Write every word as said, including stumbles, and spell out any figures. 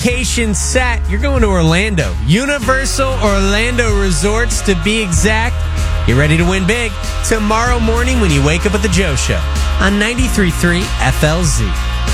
vacation set. You're going to Orlando. Universal Orlando Resorts, to be exact. Get ready to win big tomorrow morning when you wake up at the Joe Show on ninety-three point three F L Z.